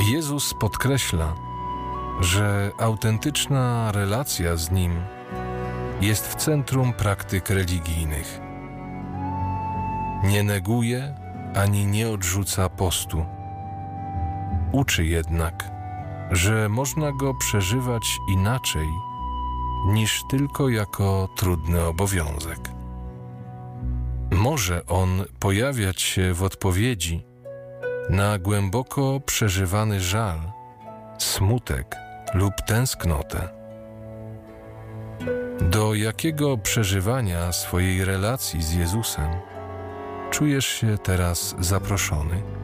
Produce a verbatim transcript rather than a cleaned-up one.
Jezus podkreśla, że autentyczna relacja z Nim jest w centrum praktyk religijnych. Nie neguje ani nie odrzuca postu. Uczy jednak, że można go przeżywać inaczej niż tylko jako trudny obowiązek. Może on pojawiać się w odpowiedzi na głęboko przeżywany żal, smutek lub tęsknotę. Do jakiego przeżywania swojej relacji z Jezusem czujesz się teraz zaproszony?